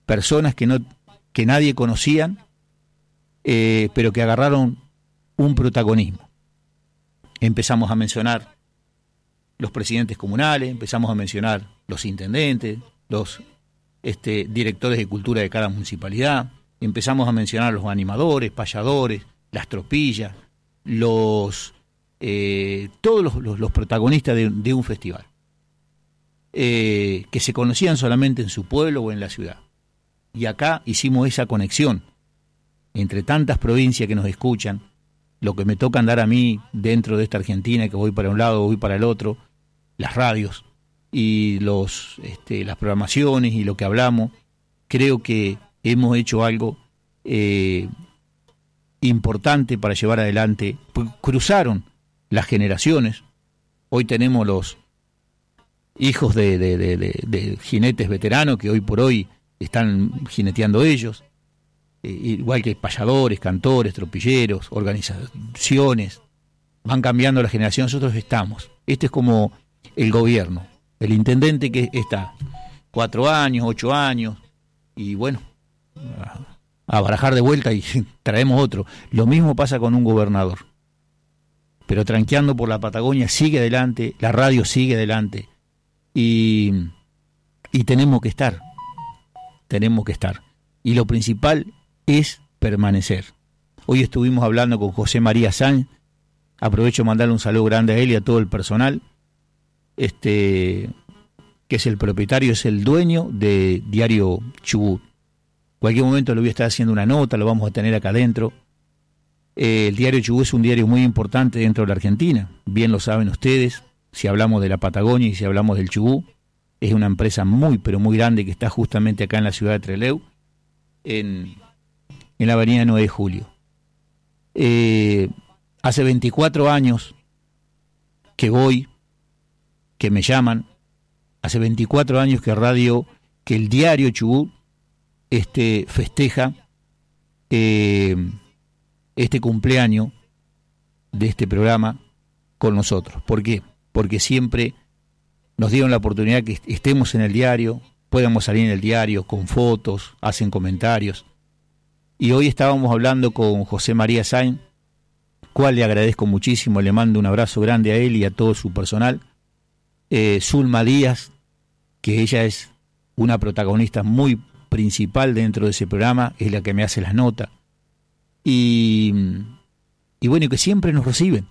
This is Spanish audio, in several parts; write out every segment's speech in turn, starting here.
personas que nadie conocían, pero que agarraron un protagonismo. Empezamos a mencionar los presidentes comunales, empezamos a mencionar los intendentes, los directores de cultura de cada municipalidad, empezamos a mencionar los animadores, payadores, las tropillas, todos los protagonistas de un festival, que se conocían solamente en su pueblo o en la ciudad. Y acá hicimos esa conexión entre tantas provincias que nos escuchan, lo que me toca andar a mí dentro de esta Argentina, que voy para un lado, voy para el otro, las radios y las programaciones y lo que hablamos. Creo que hemos hecho algo importante para llevar adelante. Cruzaron las generaciones. Hoy tenemos los hijos de jinetes veteranos que hoy por hoy están jineteando ellos, igual que payadores, cantores, tropilleros, organizaciones. Van cambiando la generación. Nosotros estamos. Este es como el gobierno, el intendente que está 4 años, 8 años, y bueno, a barajar de vuelta y traemos otro. Lo mismo pasa con un gobernador. Pero Tranqueando por la Patagonia sigue adelante, la radio sigue adelante, y tenemos que estar. Y lo principal es permanecer. Hoy estuvimos hablando con José María Sáenz. Aprovecho de mandarle un saludo grande a él y a todo el personal. Que es el propietario, es el dueño de Diario Chubut. Cualquier momento le voy a estar haciendo una nota, lo vamos a tener acá adentro. El Diario Chubut es un diario muy importante dentro de la Argentina, bien lo saben ustedes. Si hablamos de la Patagonia y si hablamos del Chubut, es una empresa muy, pero muy grande que está justamente acá en la ciudad de Trelew, en la avenida 9 de Julio. Hace 24 años que me llaman, hace 24 años que el Diario Chubut festeja este cumpleaños de este programa con nosotros. ¿Por qué? Porque siempre nos dieron la oportunidad que estemos en el diario, podamos salir en el diario con fotos, hacen comentarios. Y hoy estábamos hablando con José María Sáenz, cual le agradezco muchísimo, le mando un abrazo grande a él y a todo su personal. Zulma Díaz, que ella es una protagonista muy principal dentro de ese programa, es la que me hace las notas. Y bueno, que siempre nos reciben,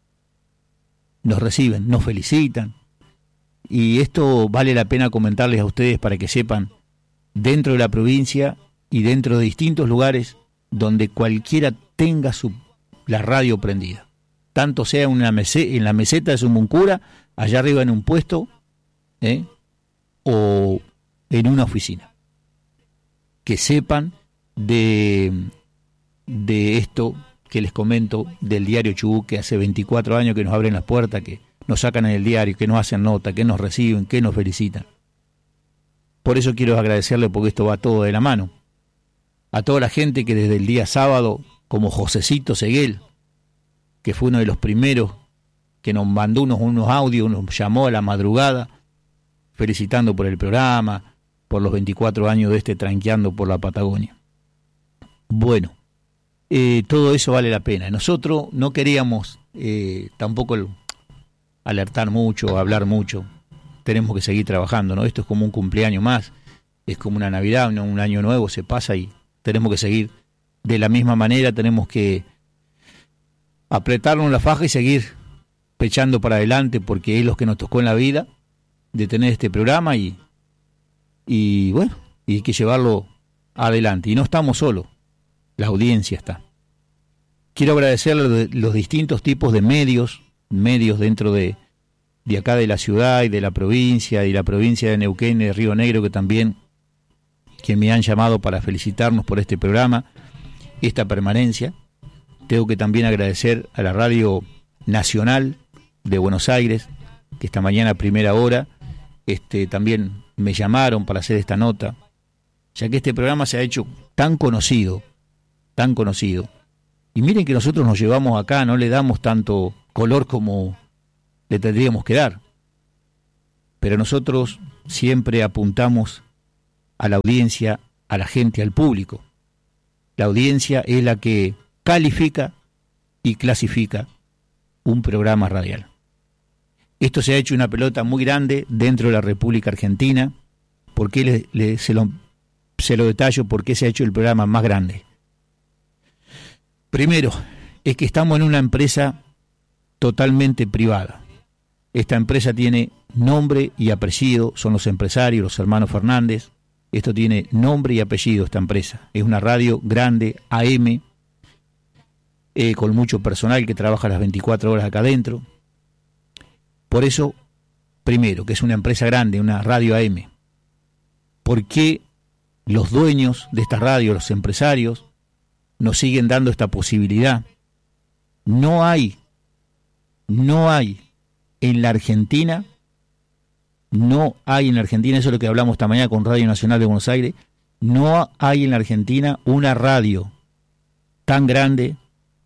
nos felicitan. Y esto vale la pena comentarles a ustedes para que sepan, dentro de la provincia y dentro de distintos lugares donde cualquiera tenga la radio prendida, tanto sea en la meseta de Sumuncura, allá arriba en un puesto, o en una oficina, que sepan de esto que les comento del Diario Chubut, que hace 24 años que nos abren las puertas, que nos sacan en el diario, que nos hacen nota, que nos reciben, que nos felicitan. Por eso quiero agradecerle, porque esto va todo de la mano. A toda la gente que desde el día sábado, como Josecito Seguel, que fue uno de los primeros que nos mandó unos audios, nos llamó a la madrugada, felicitando por el programa, por los 24 años de Tranqueando por la Patagonia. Bueno, todo eso vale la pena. Nosotros no queríamos tampoco alertar mucho, hablar mucho. Tenemos que seguir trabajando, ¿no? Esto es como un cumpleaños más, es como una Navidad, ¿no? Un año nuevo se pasa y tenemos que seguir de la misma manera. Tenemos que apretarnos la faja y seguir pechando para adelante, porque es lo que nos tocó en la vida, de tener este programa y bueno, y hay que llevarlo adelante. Y no estamos solos, la audiencia está. Quiero agradecerle los distintos tipos de medios dentro de acá de la ciudad y de la provincia, y la provincia de Neuquén y de Río Negro, que me han llamado para felicitarnos por este programa, esta permanencia. Tengo que también agradecer a la Radio Nacional de Buenos Aires, que esta mañana a primera hora también me llamaron para hacer esta nota, ya que este programa se ha hecho tan conocido, y miren que nosotros nos llevamos acá, no le damos tanto color como le tendríamos que dar, pero nosotros siempre apuntamos a la audiencia, a la gente, al público. La audiencia es la que califica y clasifica un programa radial. Esto se ha hecho una pelota muy grande dentro de la República Argentina. ¿Por qué se lo detallo? ¿Por qué se ha hecho el programa más grande? Primero, es que estamos en una empresa totalmente privada. Esta empresa tiene nombre y apellido, son los empresarios, los hermanos Fernández. Esto tiene nombre y apellido, esta empresa. Es una radio grande, AM, con mucho personal que trabaja las 24 horas acá adentro. Por eso, primero, que es una empresa grande, una radio AM. ¿Por qué los dueños de esta radio, los empresarios, nos siguen dando esta posibilidad? No hay en la Argentina, eso es lo que hablamos esta mañana con Radio Nacional de Buenos Aires, no hay en la Argentina una radio tan grande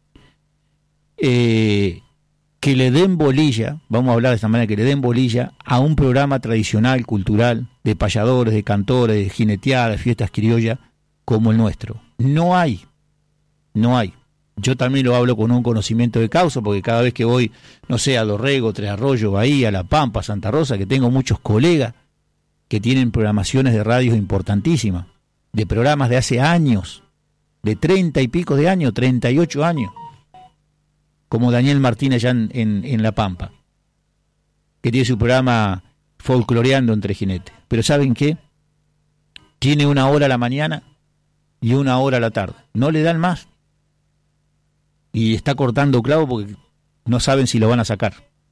que le den bolilla, vamos a hablar de esta manera, que le den bolilla a un programa tradicional, cultural, de payadores, de cantores, de jineteadas, de fiestas criollas, como el nuestro. No hay. Yo también lo hablo con un conocimiento de causa, porque cada vez que voy, no sé, a Dorrego, Tres Arroyos, Bahía, La Pampa, Santa Rosa, que tengo muchos colegas que tienen programaciones de radios importantísimas, de programas de hace años, de 30 y pico de años, 38 años, como Daniel Martínez allá en La Pampa, que tiene su programa Folcloreando entre Jinetes. Pero ¿saben qué? Tiene 1 hora a la mañana y 1 hora a la tarde. No le dan más. Y está cortando clavo porque no saben si lo van a sacar.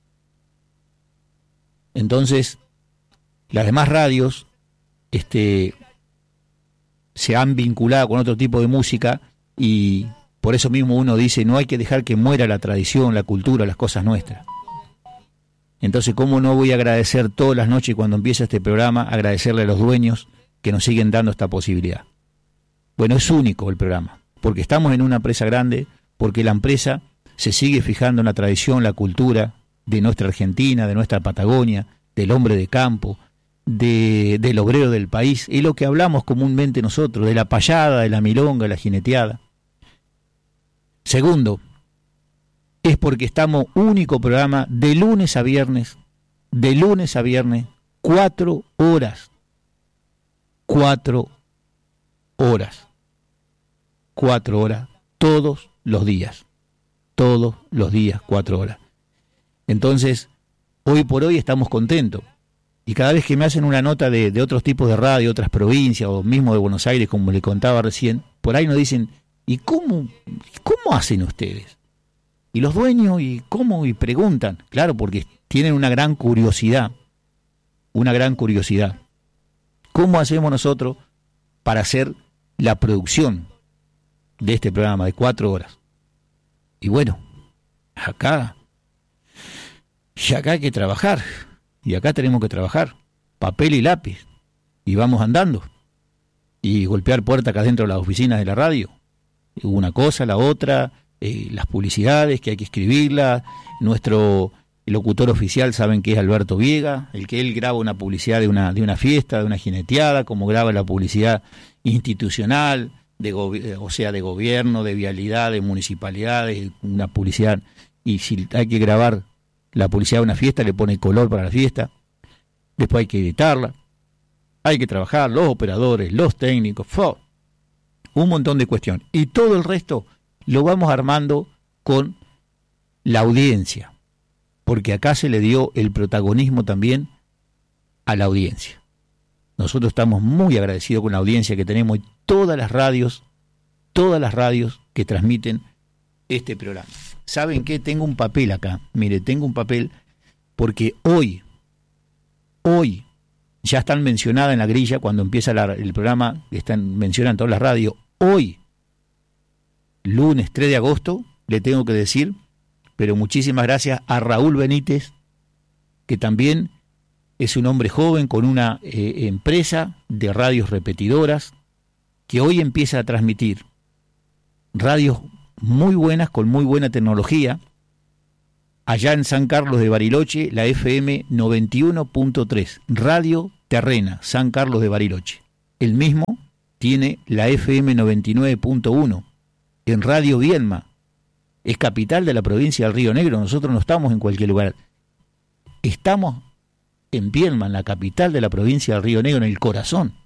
Entonces, las demás radios se han vinculado con otro tipo de música y por eso mismo uno dice, no hay que dejar que muera la tradición, la cultura, las cosas nuestras. Entonces, ¿cómo no voy a agradecer todas las noches cuando empieza este programa, agradecerle a los dueños que nos siguen dando esta posibilidad? Bueno, es único el programa, porque estamos en una empresa grande, porque la empresa se sigue fijando en la tradición, la cultura de nuestra Argentina, de nuestra Patagonia, del hombre de campo, del obrero del país, es lo que hablamos comúnmente nosotros, de la payada, de la milonga, de la jineteada. Segundo, es porque estamos único programa de lunes a viernes, 4 horas, 4 horas, todos los días, 4 horas. Entonces, hoy por hoy estamos contentos. Y cada vez que me hacen una nota de otros tipos de radio, otras provincias, o mismo de Buenos Aires, como le contaba recién, por ahí nos dicen, ¿y cómo hacen ustedes? Y los dueños, ¿y cómo? Y preguntan. Claro, porque tienen una gran curiosidad. ¿Cómo hacemos nosotros para hacer la producción de este programa de 4 horas? Y bueno, acá hay que trabajar. Y acá tenemos que trabajar. Papel y lápiz. Y vamos andando. Y golpear puertas acá dentro de las oficinas de la radio. Una cosa, la otra, las publicidades que hay que escribirlas. Nuestro locutor oficial saben que es Alberto Viega, el que él graba una publicidad de una fiesta, de una jineteada, como graba la publicidad institucional, de gobierno, de vialidad, de municipalidades, una publicidad. Y si hay que grabar la publicidad de una fiesta, le pone color para la fiesta. Después hay que editarla. Hay que trabajar, los operadores, los técnicos, un montón de cuestiones. Y todo el resto lo vamos armando con la audiencia, porque acá se le dio el protagonismo también a la audiencia. Nosotros estamos muy agradecidos con la audiencia que tenemos y todas las radios que transmiten este programa. ¿Saben qué? Tengo un papel acá. Mire, tengo un papel porque hoy ya están mencionadas en la grilla cuando empieza el programa, mencionan todas las radios. Hoy, lunes 3 de agosto, le tengo que decir, pero muchísimas gracias a Raúl Benítez, que también es un hombre joven con una empresa de radios repetidoras, que hoy empieza a transmitir radios muy buenas, con muy buena tecnología, allá en San Carlos de Bariloche, la FM 91.3, Radio Terrena, San Carlos de Bariloche. El mismo tiene la FM 99.1 en Radio Viedma. Es capital de la provincia del Río Negro. Nosotros no estamos en cualquier lugar. Estamos en Viedma, en la capital de la provincia del Río Negro, en el corazón.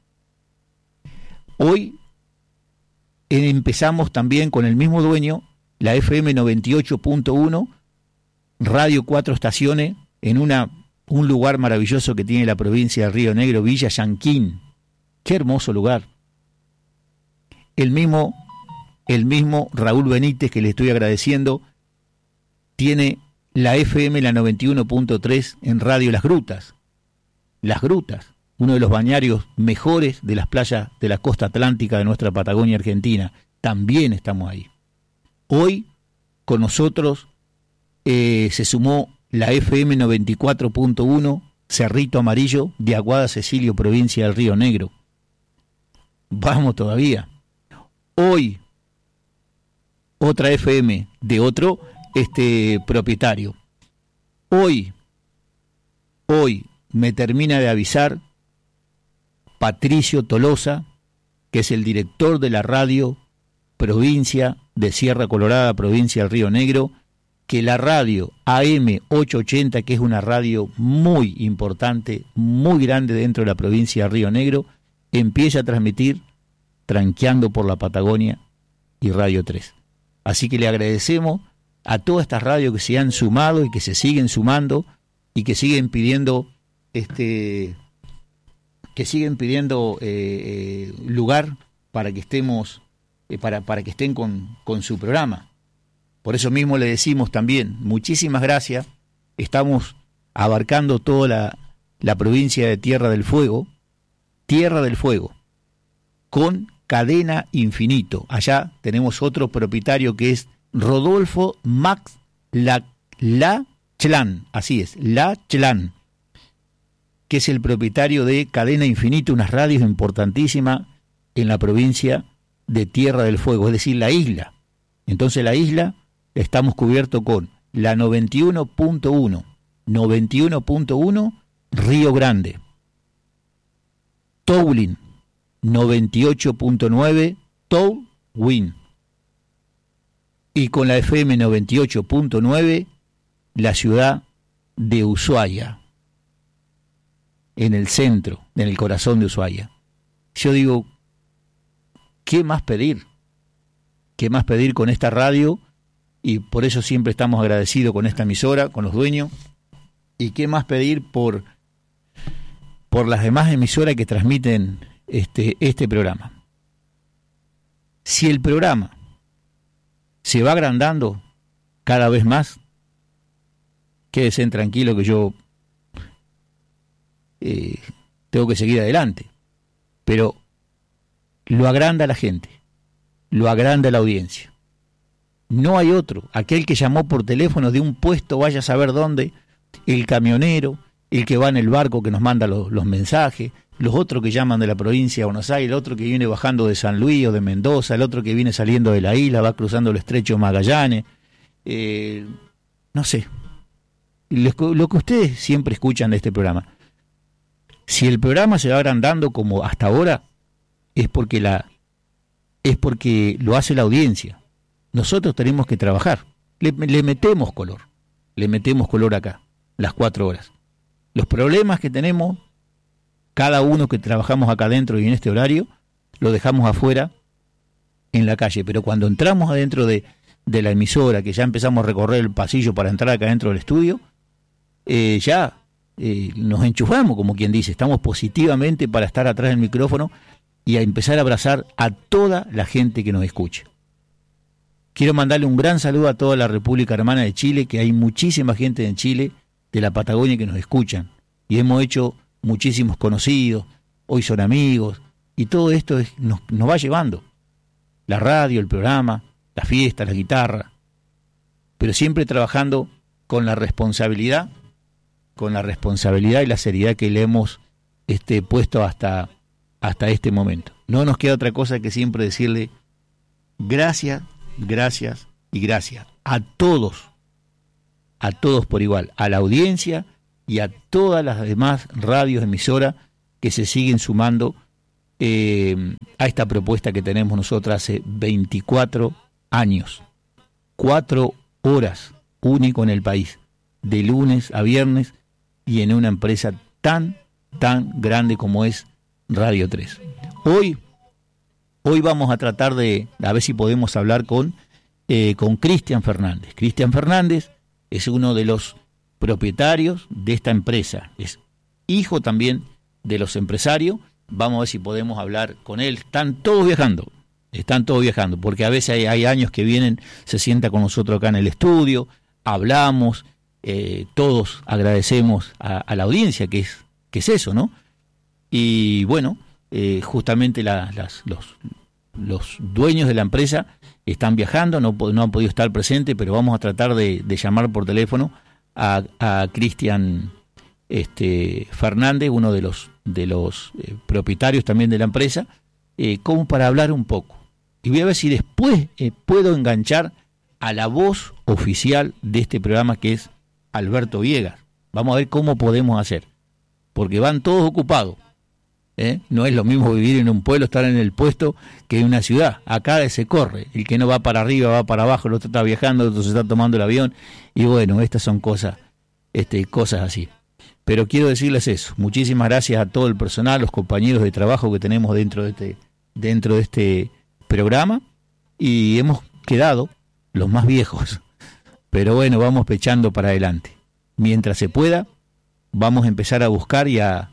Hoy empezamos también con el mismo dueño, la FM 98.1, Radio 4 estaciones, en un lugar maravilloso que tiene la provincia del Río Negro, Villa Yanquín. Qué hermoso lugar. El mismo Raúl Benítez, que le estoy agradeciendo, tiene la FM, la 91.3, en Radio Las Grutas. Las Grutas, uno de los bañarios mejores de las playas de la costa atlántica de nuestra Patagonia Argentina. También estamos ahí. Hoy con nosotros se sumó la FM 94.1, Cerrito Amarillo, de Aguada Cecilio, provincia del Río Negro. Vamos todavía. Hoy otra FM de otro propietario. Hoy me termina de avisar Patricio Tolosa, que es el director de la radio provincia de Sierra Colorada, provincia del Río Negro, que la radio AM 880, que es una radio muy importante, muy grande dentro de la provincia de Río Negro, empieza a transmitir Tranqueando por la Patagonia y Radio 3. Así que le agradecemos a todas estas radios que se han sumado y que se siguen sumando y que siguen pidiendo lugar para que estemos para que estén con su programa. Por eso mismo le decimos también muchísimas gracias. Estamos abarcando toda la provincia de Tierra del Fuego, con Cadena Infinito. Allá tenemos otro propietario que es Rodolfo Max Lachlan, así es, Lachlan, que es el propietario de Cadena Infinito, unas radios importantísimas en la provincia de Tierra del Fuego, es decir, la isla. Entonces la isla estamos cubiertos con la 91.1 Río Grande, Towlin 98.9 Towin, y con la FM 98.9 la ciudad de Ushuaia, en el centro, en el corazón de Ushuaia. Yo digo, ¿qué más pedir? ¿Qué más pedir con esta radio? Y por eso siempre estamos agradecidos con esta emisora, con los dueños. ¿Y qué más pedir por las demás emisoras que transmiten este programa? Si el programa se va agrandando cada vez más, quédense tranquilo que yo tengo que seguir adelante. Pero lo agranda la gente, lo agranda la audiencia. No hay otro. Aquel que llamó por teléfono de un puesto, vaya a saber dónde, el camionero, el que va en el barco que nos manda los mensajes, los otros que llaman de la provincia de Buenos Aires, el otro que viene bajando de San Luis o de Mendoza, el otro que viene saliendo de la isla, va cruzando el estrecho Magallanes, no sé, lo que ustedes siempre escuchan de este programa. Si el programa se va agrandando como hasta ahora, es porque lo hace la audiencia. Nosotros tenemos que trabajar, le metemos color acá, las 4 horas. Los problemas que tenemos, cada uno que trabajamos acá adentro y en este horario, lo dejamos afuera en la calle. Pero cuando entramos adentro de la emisora, que ya empezamos a recorrer el pasillo para entrar acá adentro del estudio, nos enchufamos, como quien dice, estamos positivamente para estar atrás del micrófono y a empezar a abrazar a toda la gente que nos escucha. Quiero mandarle un gran saludo a toda la República Hermana de Chile, que hay muchísima gente en Chile, de la Patagonia, que nos escuchan. Y hemos hecho muchísimos conocidos, hoy son amigos, y todo esto nos va llevando. La radio, el programa, la fiesta, la guitarra, pero siempre trabajando con la responsabilidad y la seriedad que le hemos puesto hasta este momento. No nos queda otra cosa que siempre decirle gracias, gracias y gracias a todos por igual, a la audiencia y a todas las demás radios emisoras que se siguen sumando a esta propuesta que tenemos nosotros hace 24 años. 4 horas, único en el país, de lunes a viernes, y en una empresa tan grande como es Radio 3. Hoy vamos a tratar a ver si podemos hablar con Cristian Fernández. Cristian Fernández es uno de los propietarios de esta empresa, es hijo también de los empresarios. Vamos a ver si podemos hablar con él. Están todos viajando, porque a veces hay años que vienen, se sienta con nosotros acá en el estudio, hablamos, todos agradecemos a la audiencia, que es eso, ¿no? Y bueno, justamente los dueños de la empresa están viajando, no han podido estar presentes, pero vamos a tratar de llamar por teléfono a Cristian Fernández, uno de los propietarios también de la empresa, como para hablar un poco. Y voy a ver si después puedo enganchar a la voz oficial de este programa, que es Alberto Viegas. Vamos a ver cómo podemos hacer, porque van todos ocupados. No es lo mismo vivir en un pueblo, estar en el puesto, que en una ciudad. Acá se corre, el que no va para arriba va para abajo, el otro está viajando, el otro se está tomando el avión, y bueno, estas son cosas así. Pero quiero decirles eso, muchísimas gracias a todo el personal, los compañeros de trabajo que tenemos dentro de este programa, y hemos quedado los más viejos, pero bueno, vamos pechando para adelante. Mientras se pueda, vamos a empezar a buscar y a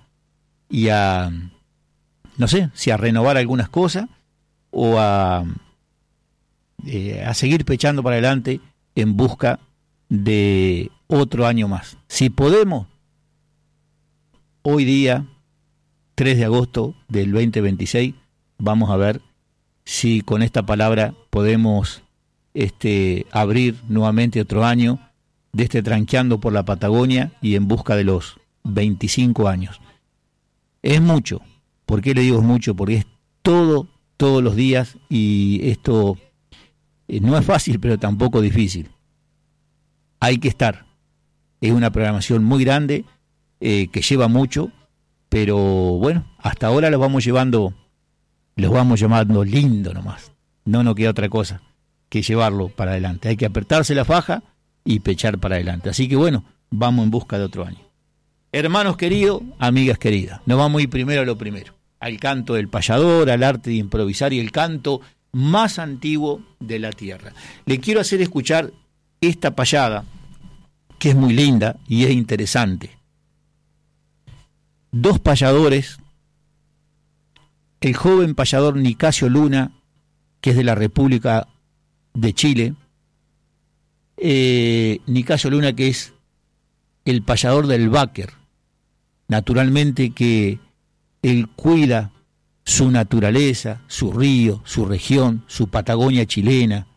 no sé, si a renovar algunas cosas o a seguir pechando para adelante en busca de otro año más. Si podemos, hoy día, 3 de agosto del 2026, vamos a ver si con esta palabra podemos abrir nuevamente otro año de Tranqueando por la Patagonia y en busca de los 25 años. Es mucho. ¿Por qué le digo es mucho? Porque es todos los días, y esto no es fácil, pero tampoco difícil. Hay que estar. Es una programación muy grande, que lleva mucho, pero bueno, hasta ahora los vamos llamando lindo nomás. No nos queda otra cosa que llevarlo para adelante. Hay que apretarse la faja y pechar para adelante. Así que bueno, vamos en busca de otro año. Hermanos queridos, amigas queridas, nos vamos a ir primero a lo primero, al canto del payador, al arte de improvisar y el canto más antiguo de la tierra. Le quiero hacer escuchar esta payada, que es muy linda y es interesante. 2 payadores, el joven payador Nicasio Luna, que es de la República de Chile, Nicasio Luna, que es el payador del Báquer, naturalmente que él cuida su naturaleza, su río, su región, su Patagonia chilena,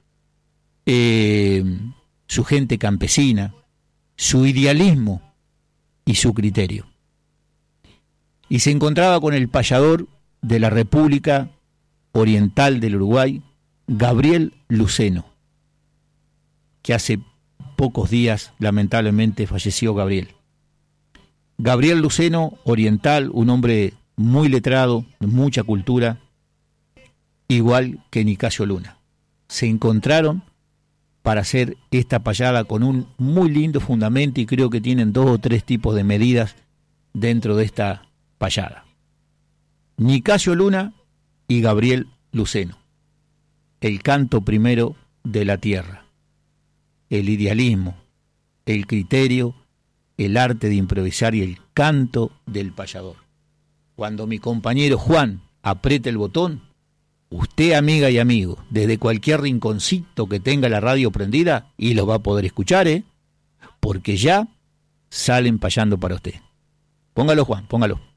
su gente campesina, su idealismo y su criterio. Y se encontraba con el payador de la República Oriental del Uruguay, Gabriel Luceno, que hace pocos días lamentablemente falleció Gabriel. Gabriel Luceno, oriental, un hombre muy letrado, de mucha cultura, igual que Nicasio Luna. Se encontraron para hacer esta payada con un muy lindo fundamento, y creo que tienen 2 o 3 tipos de medidas dentro de esta payada. Nicasio Luna y Gabriel Luceno. El canto primero de la tierra. El idealismo, el criterio, el arte de improvisar y el canto del payador. Cuando mi compañero Juan apriete el botón, usted, amiga y amigo, desde cualquier rinconcito que tenga la radio prendida, y lo va a poder escuchar, porque ya salen payando para usted. Póngalo, Juan, póngalo.